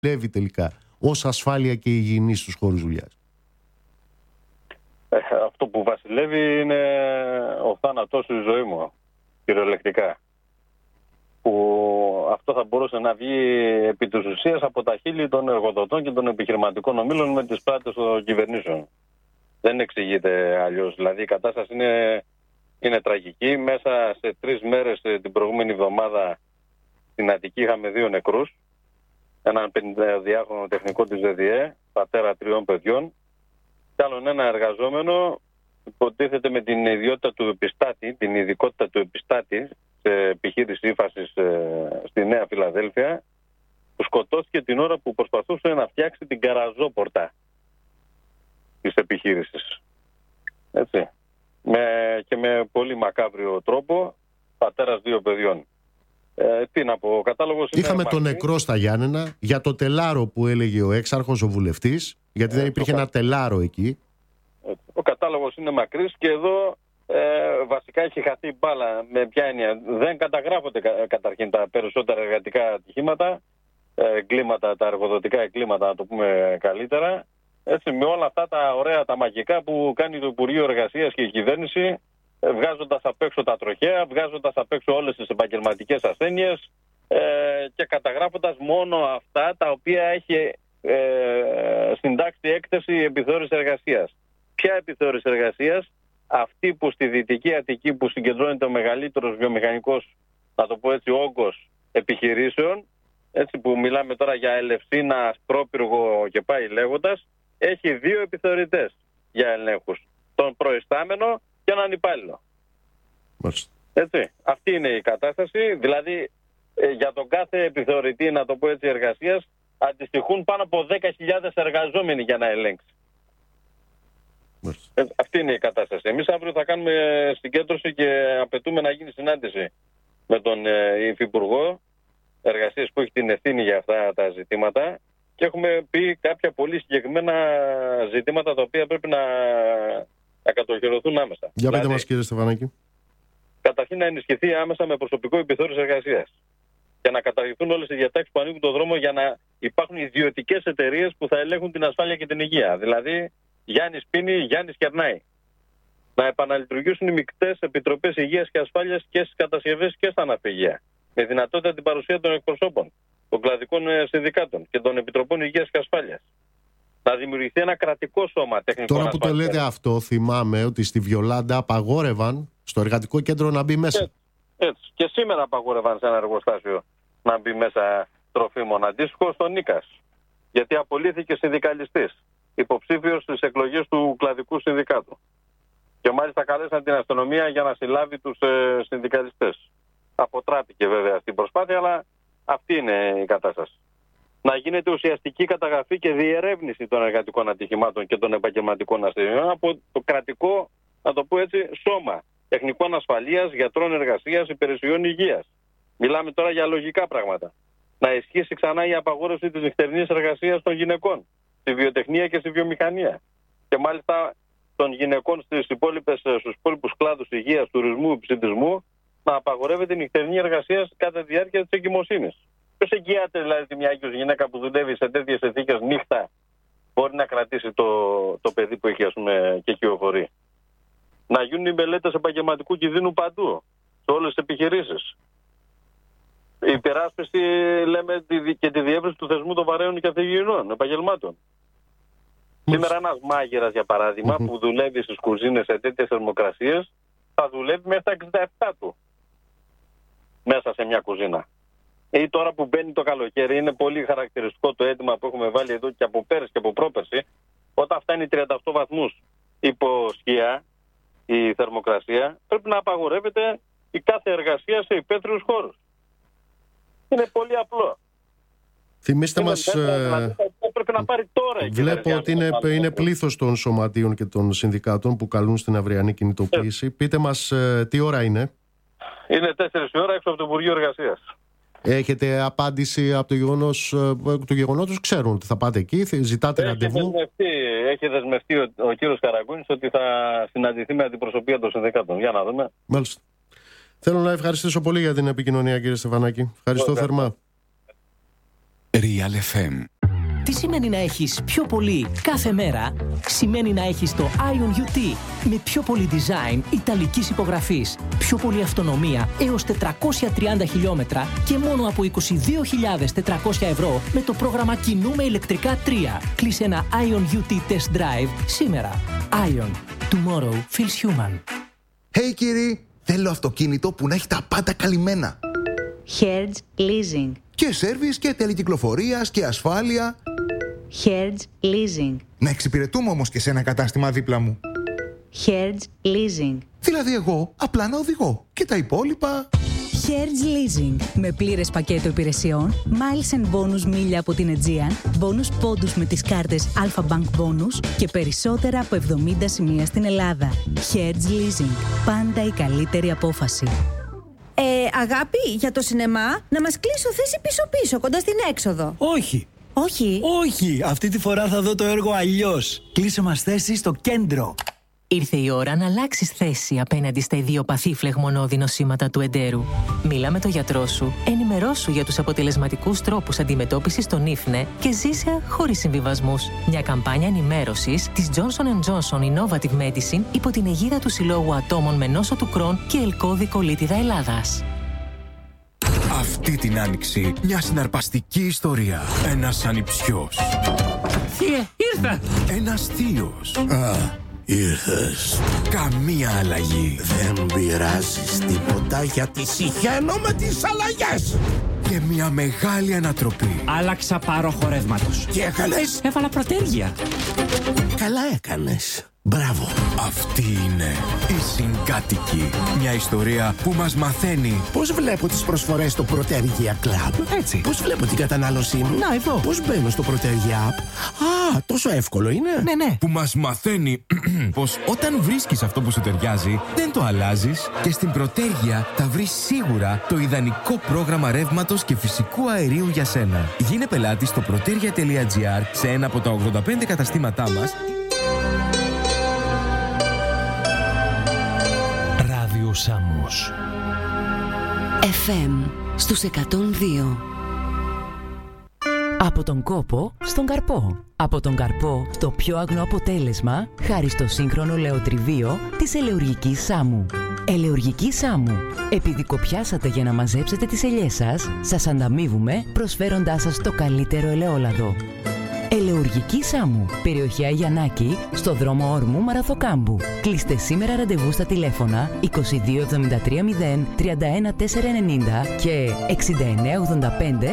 βασιλεύει τελικά ως ασφάλεια και υγιεινή στους χώρους δουλειάς? Αυτό που βασιλεύει είναι ο θάνατός στη ζωή μου, κυριολεκτικά. Που αυτό θα μπορούσε να βγει επί της ουσίας από τα χείλη των εργοδοτών και των επιχειρηματικών ομίλων με τις πράξεις των κυβερνήσεων. Δεν εξηγείται αλλιώς. Δηλαδή η κατάσταση είναι τραγική. Μέσα σε 3 μέρες την προηγούμενη εβδομάδα στην Αττική είχαμε 2 νεκρούς. Έναν 52χρονο τεχνικό της ΔΔΕ, πατέρα 3 παιδιών. Κι άλλον ένα εργαζόμενο, υποτίθεται με την ιδιότητα του επιστάτη, την ειδικότητα του επιστάτη σε επιχείρηση ύφασης στη Νέα Φιλαδέλφια, που σκοτώθηκε την ώρα που προσπαθούσε να φτιάξει την καραζόπορτα της επιχείρησης. Έτσι. Και με πολύ μακάβριο τρόπο, πατέρας 2 παιδιών. Τι να πω, ο κατάλογος είναι... Είχαμε τον νεκρό στα Γιάννενα για το τελάρο που έλεγε ο έξαρχος, ο βουλευτής, γιατί δεν υπήρχε ένα τελάρο εκεί. Ο κατάλογος είναι μακρύς και εδώ βασικά έχει χαθεί μπάλα. Με ποια έννοια? Δεν καταγράφονται καταρχήν τα περισσότερα εργατικά ατυχήματα, εγκλήματα, τα εργοδοτικά εγκλήματα, να το πούμε καλύτερα. Έτσι, με όλα αυτά τα ωραία, τα μαγικά που κάνει το Υπουργείο Εργασίας και η κυβέρνηση, βγάζοντας απ' έξω τα τροχαία, βγάζοντας απ' έξω όλες τις επαγγελματικές ασθένειες και καταγράφοντας μόνο αυτά τα οποία έχει συντάξει έκθεση επιθεώρησης εργασίας. Ποια επιθεώρηση εργασίας? Αυτή που στη Δυτική Αττική, που συγκεντρώνεται ο μεγαλύτερος βιομηχανικός, να το πω έτσι, όγκος επιχειρήσεων, έτσι, που μιλάμε τώρα για Ελευσίνα, Ασπρόπυργο και πάει λέγοντας, έχει 2 επιθεωρητές για ελέγχους. Τον προϊστάμενο και έναν υπάλληλο. Έτσι. Αυτή είναι η κατάσταση. Δηλαδή για τον κάθε επιθεωρητή, να το πω έτσι, εργασίας, αντιστοιχούν πάνω από 10.000 εργαζόμενοι για να ελέγξει. Αυτή είναι η κατάσταση. Εμείς αύριο θα κάνουμε συγκέντρωση και απαιτούμε να γίνει συνάντηση με τον Υφυπουργό Εργασίας που έχει την ευθύνη για αυτά τα ζητήματα και έχουμε πει κάποια πολύ συγκεκριμένα ζητήματα τα οποία πρέπει να κατοχυρωθούν άμεσα. Για πείτε μας, κύριε Στεφανάκη. Καταρχήν να ενισχυθεί άμεσα με προσωπικό επιθεώρηση εργασίας και να καταργηθούν όλες οι διατάξεις που ανοίγουν τον δρόμο για να υπάρχουν ιδιωτικές εταιρείες που θα ελέγχουν την ασφάλεια και την υγεία. Δηλαδή Γιάννης πίνει, Γιάννης κερνάει. Να επαναλειτουργήσουν οι μεικτές επιτροπές υγείας και ασφάλειας και στις κατασκευές και στα ναυπηγεία. Με δυνατότητα την παρουσία των εκπροσώπων, των κλαδικών συνδικάτων και των επιτροπών υγείας και ασφάλειας. Να δημιουργηθεί ένα κρατικό σώμα τεχνικών ασφάλειας. Τώρα που το λέτε αυτό, θυμάμαι ότι στη Βιολάντα απαγόρευαν στο εργατικό κέντρο να μπει μέσα. Έτσι. Και σήμερα απαγόρευαν σε ένα εργοστάσιο να μπει μέσα τροφίμων. Αντίστοιχο στον Νίκας. Γιατί απολύθηκε συνδικαλιστής, υποψήφιος στις εκλογές του κλαδικού συνδικάτου. Και μάλιστα καλέσαν την αστυνομία για να συλλάβει τους συνδικαλιστές. Αποτράπηκε βέβαια στην προσπάθεια, αλλά αυτή είναι η κατάσταση. Να γίνεται ουσιαστική καταγραφή και διερεύνηση των εργατικών ατυχημάτων και των επαγγελματικών ασθενειών από το κρατικό, να το πω έτσι, σώμα τεχνικών ασφαλείας, γιατρών εργασίας, υπηρεσιών υγείας. Μιλάμε τώρα για λογικά πράγματα. Να ισχύσει ξανά η απαγόρευση της νυχτερινής εργασίας των γυναικών στη βιοτεχνία και στη βιομηχανία. Και μάλιστα των γυναικών στους υπόλοιπους κλάδους υγείας, τουρισμού, ψητισμού, να απαγορεύεται η νυχτερινή εργασία κατά τη διάρκεια της εγκυμοσύνης. Ποιος εγγυάται δηλαδή τη μια έγκυος γυναίκα που δουλεύει σε τέτοιες συνθήκες νύχτα μπορεί να κρατήσει το παιδί που έχει, ας πούμε, και κυοφορεί? Να γίνουν οι μελέτες επαγγελματικού κινδύνου παντού, σε όλες τις επιχειρήσεις. Η υπεράσπιση, λέμε, και τη διεύρυνση του θεσμού των βαρέων και καθηγητών επαγγελμάτων. Σήμερα ένας μάγειρας, για παράδειγμα, που δουλεύει στις κουζίνες σε τέτοιες θερμοκρασίες, θα δουλεύει μέχρι τα 67 του μέσα σε μια κουζίνα. Ή τώρα που μπαίνει το καλοκαίρι, είναι πολύ χαρακτηριστικό το αίτημα που έχουμε βάλει εδώ και από πέρυσι και από πρόπερσι, όταν φτάνει 38 βαθμούς υπό σκιά η θερμοκρασία, πρέπει να απαγορεύεται η κάθε εργασία σε υπαίθριους χώρους. Είναι πολύ απλό. Θυμήστε μας, πρέπει να πάρει τώρα. Βλέπω ότι είναι πλήθος των σωματείων και των συνδικάτων που καλούν στην αυριανή κινητοποίηση. Πείτε μας τι ώρα είναι. Είναι 4 η ώρα έξω από το Υπουργείο Εργασίας. Έχετε απάντηση από το γεγονότος, ξέρουν ότι θα πάτε εκεί, ζητάτε ραντεβού? Έχει δεσμευτεί ο κύριος Καραγκούνης ότι θα συναντηθεί με αντιπροσωπεία των συνδικάτων. Για να δούμε. Μάλιστα. Θέλω να ευχαριστήσω πολύ για την επικοινωνία, κύριε Στεφανάκη. Ευχαριστώ θερμά. Real FM. Τι σημαίνει να έχεις πιο πολύ κάθε μέρα? Σημαίνει να έχεις το Ion UT με πιο πολύ design ιταλικής υπογραφής, πιο πολύ αυτονομία έως 430 χιλιόμετρα και μόνο από 22.400 ευρώ με το πρόγραμμα Κινούμε ηλεκτρικά 3. Κλείσε ένα Ion UT Test Drive σήμερα. Ion. Tomorrow feels human. Hey κύριοι, θέλω αυτοκίνητο που να έχει τα πάντα καλυμμένα. Hertz Leasing. Και σέρβις και τελεκυκλοφορίας και ασφάλεια. Hertz Leasing. Να εξυπηρετούμε όμως και σε ένα κατάστημα δίπλα μου. Hertz Leasing. Δηλαδή εγώ απλά να οδηγώ και τα υπόλοιπα... Hertz Leasing. Με πλήρες πακέτο υπηρεσιών, miles and bonus μίλια από την Aegean, bonus πόντους με τις κάρτες Alpha Bank Bonus και περισσότερα από 70 σημεία στην Ελλάδα. Hertz Leasing. Πάντα η καλύτερη απόφαση. Αγάπη, για το σινεμά, να μας κλείσω θέση πίσω-πίσω, κοντά στην έξοδο. Όχι. Όχι. Όχι, αυτή τη φορά θα δω το έργο αλλιώς. Κλείσε μας θέση στο κέντρο. Ήρθε η ώρα να αλλάξεις θέση απέναντι στα ιδιοπαθή φλεγμονώδη νοσήματα του εντέρου. Μίλα με τον γιατρό σου, ενημερώσου για τους αποτελεσματικούς τρόπους αντιμετώπισης των ίφνε και ζήσε χωρίς συμβιβασμούς. Μια καμπάνια ενημέρωσης της Johnson & Johnson Innovative Medicine υπό την αιγίδα του Συλλόγου Ατόμων με νόσο του Κρόν και ελκώδη κολίτιδα Ελλάδας. Αυτή την άνοιξη μια συναρπαστική ιστορία. Ένας ανιψιός. Θείε, ήρθα! Ένας θείος. Ήρθες. Καμία αλλαγή. Δεν πειράζεις τίποτα γιατί συχαίνω με τις αλλαγές. Και μια μεγάλη ανατροπή. Άλλαξα πάροχο ρεύματος. Τι έκανες? Έβαλα προτέρια. Καλά έκανες. Μπράβο. Αυτή είναι η Συγκάτοικοι. Μια ιστορία που μας μαθαίνει Πώς βλέπω τις προσφορές στο Protergia Club. Έτσι. Πώς βλέπω την κατανάλωσή μου. Να, εδώ. Πώς μπαίνω στο Protergia App. Α, τόσο εύκολο είναι. Ναι. Που μας μαθαίνει πως όταν βρίσκεις αυτό που σου ταιριάζει, δεν το αλλάζεις και στην Protergia θα βρεις σίγουρα το ιδανικό πρόγραμμα ρεύματος και φυσικού αερίου για σένα. Γίνε πελάτη στο protergia.gr σε ένα από τα 85 καταστήματά μας. Σάμος FM στους 102. Από τον κόπο στον καρπό. Από τον καρπό στο πιο αγνό αποτέλεσμα, χάρη στο σύγχρονο λεοτριβείο της ελαιουργικής Σάμου. Ελαιουργική Σάμου. Επειδή κοπιάσατε για να μαζέψετε τις ελιές σας ανταμείβουμε προσφέροντάς σας το καλύτερο ελαιόλαδο. Ελαιουργική Σάμου, περιοχή Αγιανάκη, στο δρόμο Όρμου Μαραθοκάμπου. Κλείστε σήμερα ραντεβού στα τηλέφωνα 2273 0 31 490 και 6985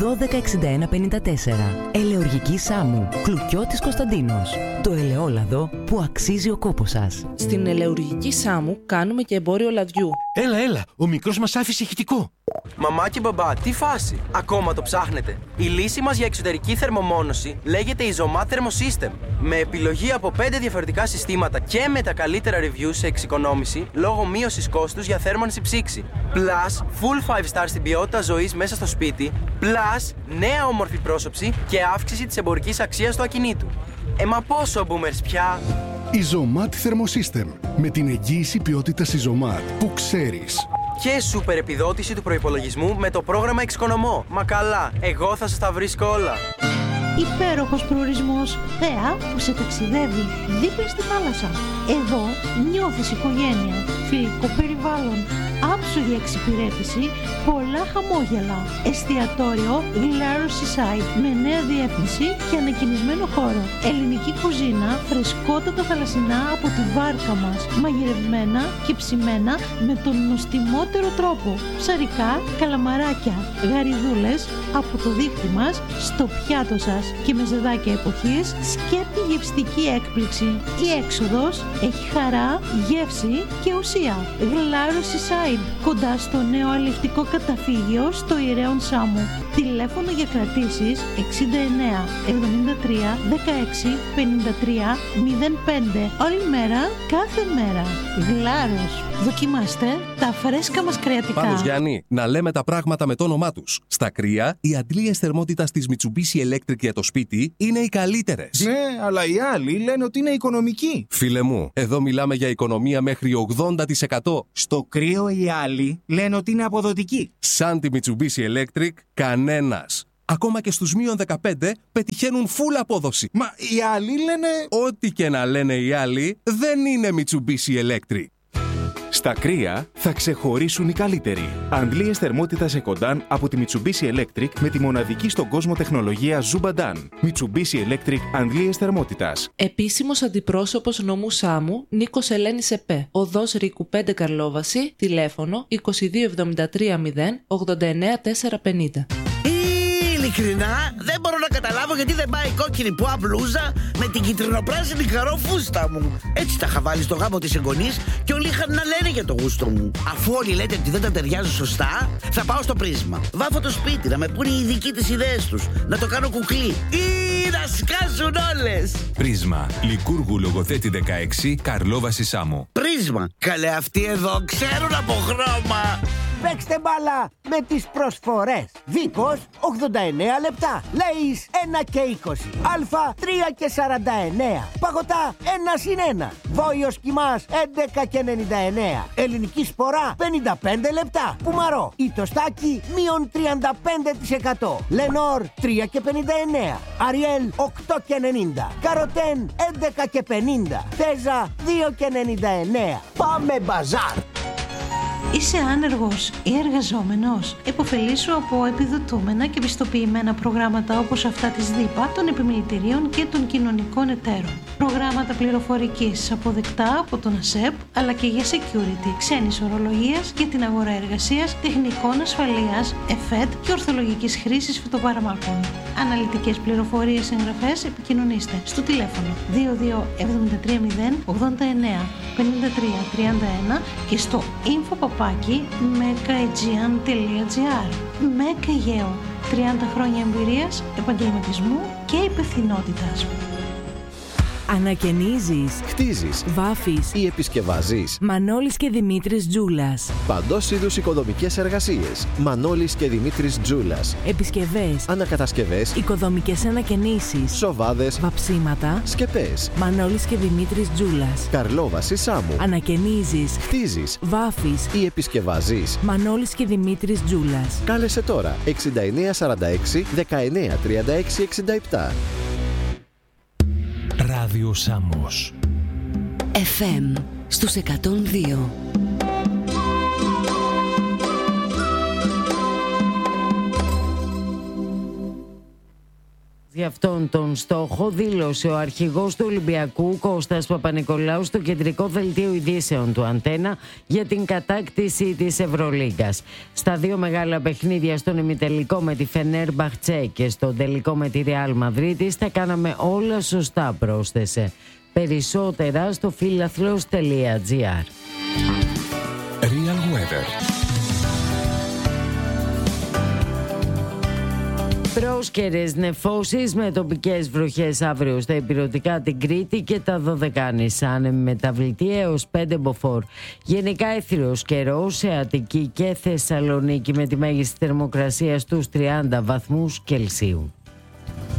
1261 54. Ελαιουργική Σάμου, Κλουκιώτης Κωνσταντίνος. Το ελαιόλαδο που αξίζει ο κόπος σας. Στην Ελαιουργική Σάμου κάνουμε και εμπόριο λαδιού. Έλα, ο μικρός μας άφησε ηχητικό. Μαμά και μπαμπά, τι φάση! Ακόμα το ψάχνετε? Η λύση μας για εξωτερική θερμομόνωση λέγεται Isomat Thermosystem. Με επιλογή από 5 διαφορετικά συστήματα και με τα καλύτερα reviews σε εξοικονόμηση λόγω μείωσης κόστους για θέρμανση ψήξη. Plus, full 5 star στην ποιότητα ζωής μέσα στο σπίτι. Plus, νέα όμορφη πρόσωψη και αύξηση της εμπορικής αξίας του ακινήτου. Μα πόσο boomers πια! Isomat Thermosystem. Με την εγγύηση ποιότητας Isomat που ξέρεις. Και σούπερ επιδότηση του προϋπολογισμού με το πρόγραμμα Εξοικονομώ. Μα καλά, εγώ θα σας τα βρίσκω όλα. Υπέροχος προορισμός, θέα που σε ταξιδεύει δίπλα στη θάλασσα. Εδώ νιώθεις οικογένεια, φιλικό περιβάλλον, άψογη εξυπηρέτηση, πολλά χαμόγελα. Εστιατόριο Glarus Seaside με νέα διεύθυνση και ανακοινισμένο χώρο. Ελληνική κουζίνα, φρεσκότατα θαλασσινά από τη βάρκα μας, μαγειρευμένα και ψημένα με τον νοστιμότερο τρόπο. Ψαρικά, καλαμαράκια, γαριδούλες από το δίχτυ μας στο πιάτο σας και με ζεδάκια εποχής, σκέπτη γευστική έκπληξη. Η έξοδος έχει χαρά, γεύση και ουσία. Glarus Seaside, κοντά στο νέο αλευτικό καταφύγιο στο Ιερέον Σάμου. Τηλέφωνο για κρατήσεις 69 73 16 53 05. Όλη μέρα, κάθε μέρα. Γλάρος. Δοκιμάστε τα φρέσκα μας κρεατικά. Πάνος Γιάννη, να λέμε τα πράγματα με το όνομά τους. Στα κρύα, οι αντλίες θερμότητας της Mitsubishi Electric για το σπίτι είναι οι καλύτερες. Ναι, αλλά οι άλλοι λένε ότι είναι οικονομικοί. Φίλε μου, εδώ μιλάμε για οικονομία μέχρι 80%. Στο κρύο οι άλλοι λένε ότι είναι αποδοτικοί. Σαν τη Mitsubishi Electric, κανένας. ακόμα και στους -15 πετυχαίνουν full απόδοση. Μα οι άλλοι λένε... Ό,τι και να λένε οι άλλοι, δεν είναι Mitsubishi Electric. Στα κρύα θα ξεχωρίσουν οι καλύτεροι. Αντλίες θερμότητας Ecodan από τη Mitsubishi Electric με τη μοναδική στον κόσμο τεχνολογία Zubadan. Mitsubishi Electric αντλίες θερμότητας. Επίσημος αντιπρόσωπος νομού Σάμου, Νίκος Ελένης ΕΠΕ. Οδός Ρίκου 5 Καρλόβαση, τηλέφωνο 2273 0 89 450. Ειλικρινά, δεν μπορώ να καταλάβω γιατί δεν πάει η κόκκινη πουά μπλούζα με την κυτρινοπράσινη καρό φούστα μου. Έτσι τα είχα βάλει στο γάμο της εγγονής και όλοι είχαν να λένε για το γούστο μου. Αφού όλοι λέτε ότι δεν τα ταιριάζουν σωστά, θα πάω στο Πρίσμα. Βάφω το σπίτι να με πούνε οι ειδικοί τις ιδέες τους. Να το κάνω κουκλί ή να σκάσουν όλες. Πρίσμα. Λικούργου Λογοθέτη 16, Καρλόβαση Σάμο. Πρίσμα. Καλέ, αυτοί εδώ ξέρουν από χρώμα. Παίξτε μπάλα με τις προσφορές. Βίκος 89 λεπτά. Λέις 1 και 20. Αλφα 3 και 49. Παγωτά 1 + 1. Βόηος κοιμάς 11 και 99. Ελληνική σπορά 55 λεπτά. Πουμαρό ή τοστάκι -35%. Λενόρ 3 και 59. Αριέλ 8 και 90. Καροτέν 11 και 50. Τέζα 2 και 99. Πάμε μπαζάρ. Είσαι άνεργος ή εργαζόμενος? Εποφελήσου από επιδοτούμενα και πιστοποιημένα προγράμματα όπως αυτά της ΔΥΠΑ, των επιμελητηρίων και των κοινωνικών εταίρων. Προγράμματα πληροφορικής αποδεκτά από τον ΑΣΕΠ, αλλά και για security, ξένης ορολογίας για την αγορά εργασίας, τεχνικών ασφαλείας, ΕΦΕΤ και ορθολογικής χρήσης φυτοπαραμάκων. Αναλυτικές πληροφορίες, εγγραφές, επικοινωνήστε στο τηλέφωνο 2273 0 89 53 31 και στο info@mekaegean.gr. Μέκα Αιγαίο, 30 χρόνια εμπειρίας, επαγγελματισμού και υπευθυνότητας. Ανακαινίζεις, χτίζεις, βάφεις ή επισκευάζεις. Μανώλης και Δημήτρης Τζούλας. Παντός είδους οικοδομικές εργασίες. Μανώλης και Δημήτρης Τζούλας. Επισκευές, ανακατασκευές, οικοδομικές ανακαινήσεις, σοβάδες, βαψίματα, σκεπές. Μανώλης και Δημήτρης Τζούλας. Καρλόβαση Σάμου. Ανακαινίζεις, χτίζεις, βάφεις ή επισκευάζεις. Μανώλης και Δημήτρης Τζούλας. Κάλεσε τώρα 6946 1936 67. Ράδιο Σάμος. FM στους 102. Για αυτόν τον στόχο δήλωσε ο αρχηγός του Ολυμπιακού Κώστας Παπα-Νικολάου στο κεντρικό δελτίο ειδήσεων του Αντένα για την κατάκτηση της Ευρωλίγκας. Στα δύο μεγάλα παιχνίδια, στον ημιτελικό με τη Φενέρμπαχτσε και στον τελικό με τη Ρεάλ Μαδρίτης, τα κάναμε όλα σωστά, πρόσθεσε. Περισσότερα στο φιλαθλός.gr. Real Weather. Πρόσκαιρες νεφώσεις με τοπικές βροχές αύριο στα ηπειρωτικά, την Κρήτη και τα Δωδεκάνησα. Άνεμη μεταβλητή έως 5 μποφόρ. Γενικά έθριος καιρός σε Αττική και Θεσσαλονίκη με τη μέγιστη θερμοκρασία στους 30 βαθμούς Κελσίου.